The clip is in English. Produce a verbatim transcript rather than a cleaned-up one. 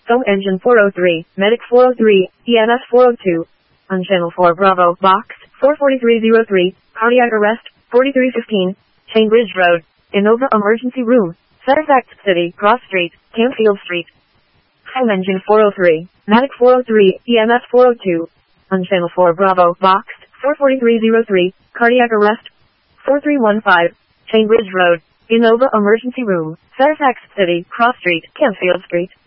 Foam engine four oh three, medic four oh three, E M S four oh two. On channel four Bravo, box, four forty-three oh three, cardiac arrest, forty-three fifteen, Chainbridge Road, Innova emergency room, Fairfax City, Cross Street, Campfield Street. Foam engine four oh three, medic four oh three, E M S four oh two. On channel four Bravo, box, four forty-three oh three, cardiac arrest, four three one five, Chainbridge Road, Innova emergency room, Fairfax City, Cross Street, Campfield Street.